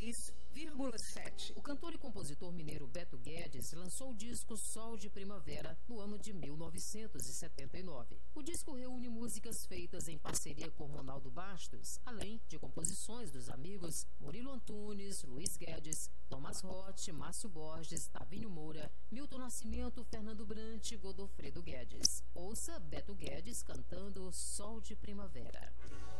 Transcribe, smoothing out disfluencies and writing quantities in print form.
96,7. O cantor e compositor mineiro Beto Guedes lançou o disco Sol de Primavera no ano de 1979. O disco reúne músicas feitas em parceria com Ronaldo Bastos, além de composições dos amigos Murilo Antunes, Luiz Guedes, Thomas Roth, Márcio Borges, Tavinho Moura, Milton Nascimento, Fernando Brant e Godofredo Guedes. Ouça Beto Guedes cantando Sol de Primavera.